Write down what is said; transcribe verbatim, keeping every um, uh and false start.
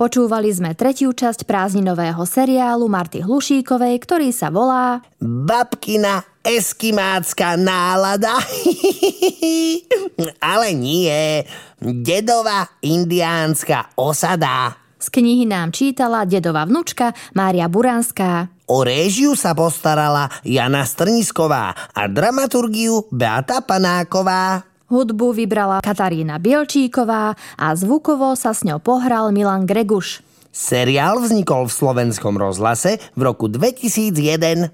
Počúvali sme tretiu časť prázdninového seriálu Marty Hlušíkovej, ktorý sa volá Babkina eskimácka nálada. Ale nie, dedová indiánska osada. Z knihy nám čítala dedová vnučka Mária Buranská. O réžiu sa postarala Jana Strnisková a dramaturgiu Beata Panáková. Hudbu vybrala Katarína Bielčíková a zvukovo sa s ňou pohral Milan Greguš. Seriál vznikol v Slovenskom rozhlase v roku dvetisícjeden.